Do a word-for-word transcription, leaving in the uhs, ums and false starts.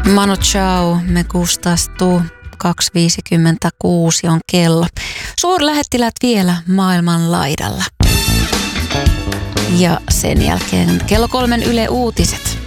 Manu Chao, me gustastuu. kaksi viisikymmentäkuusi on kello. Suurlähettiläät vielä maailman laidalla. Ja sen jälkeen kello kolmen Yle Uutiset.